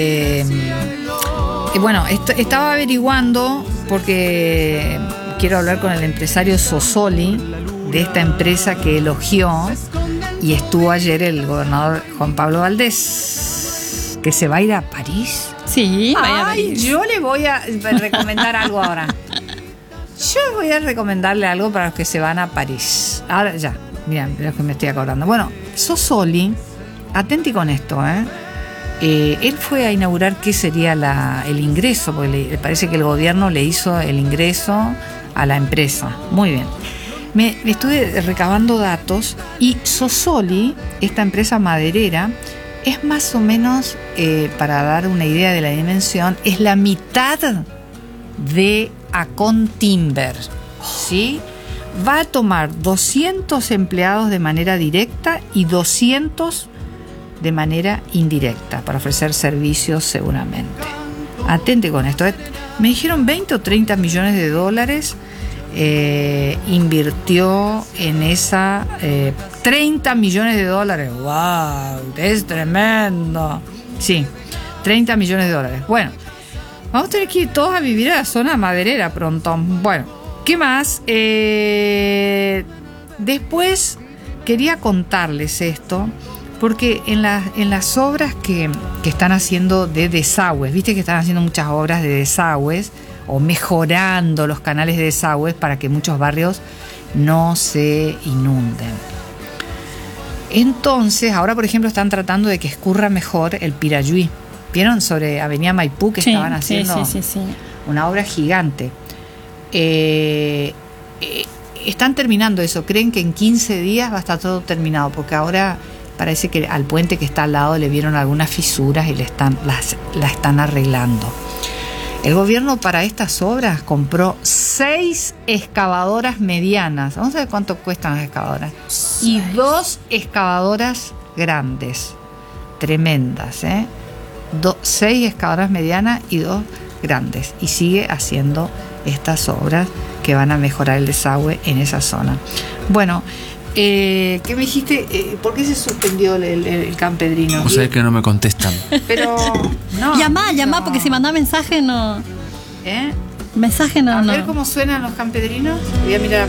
Bueno, estaba averiguando porque quiero hablar con el empresario Sassoli de esta empresa que elogió, y estuvo ayer el gobernador Juan Pablo Valdés, que se va a ir a París. Sí, vaya a París. Yo le voy a recomendar algo ahora. Yo voy a recomendarle algo para los que se van a París. Ahora ya, miren lo que me estoy acordando. Bueno, Sassoli, atenti con esto, él fue a inaugurar qué sería el ingreso, porque le parece que el gobierno le hizo el ingreso a la empresa. Muy bien. Me estuve recabando datos y Sassoli, esta empresa maderera, es más o menos, para dar una idea de la dimensión, es la mitad de Acon Timber, ¿sí? Va a tomar 200 empleados de manera directa y 200 de manera indirecta para ofrecer servicios seguramente. Atente con esto. Me dijeron 20 o 30 millones de dólares invirtió en esa 30 millones de dólares. ¡Wow! Es tremendo. Sí, 30 millones de dólares. Bueno, vamos a tener que ir todos a vivir a la zona maderera pronto. Bueno, ¿qué más? Después quería contarles esto, porque en las obras que están haciendo de desagües, viste que están haciendo muchas obras de desagües o mejorando los canales de desagües para que muchos barrios no se inunden. Entonces, ahora por ejemplo están tratando de que escurra mejor el Pirayuí. ¿Vieron sobre Avenida Maipú que estaban haciendo sí. una obra gigante? Están terminando eso. Creen que en 15 días va a estar todo terminado, porque ahora parece que al puente que está al lado le vieron algunas fisuras y la están arreglando. El gobierno para estas obras compró 6 excavadoras medianas. Vamos a ver cuánto cuestan las excavadoras. Y 2 excavadoras grandes, tremendas, 6 excavadoras medianas y 2 grandes. Y sigue haciendo estas obras que van a mejorar el desagüe en esa zona. Bueno, ¿qué me dijiste? ¿Por qué se suspendió el Campedrino? O sea que no me contestan. Pero no. Llama, porque si manda mensaje no. ¿Eh? Mensaje no. A ver cómo suenan los campedrinos. Voy a mirar